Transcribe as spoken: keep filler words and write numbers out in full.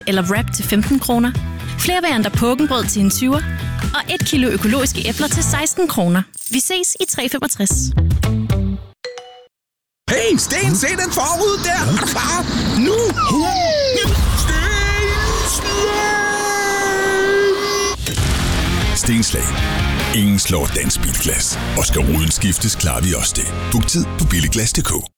eller wrap til femten kroner. Flere varianter pukkenbrød til en tyver. Og et kilo økologiske æbler til seksten kroner. Vi ses i tre femogtres. Hey, Sten, se den forrude der! Er du klar? Nu! Sten! Stenslag. Ingen slår dansk bilglas. Og skal ruden skiftes, klarer vi også det. Book tid på billiglas punktum d k.